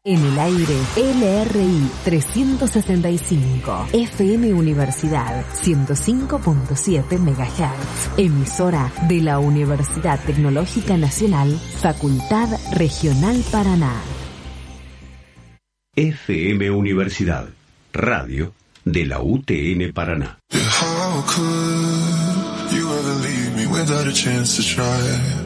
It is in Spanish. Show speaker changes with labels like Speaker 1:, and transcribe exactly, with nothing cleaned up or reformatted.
Speaker 1: En el aire, L R I trescientos sesenta y cinco, F M Universidad ciento cinco punto siete megahertz, emisora de la Universidad Tecnológica Nacional, Facultad Regional Paraná.
Speaker 2: F M Universidad, radio de la U T N Paraná.
Speaker 3: How could you ever leave me without a chance to try?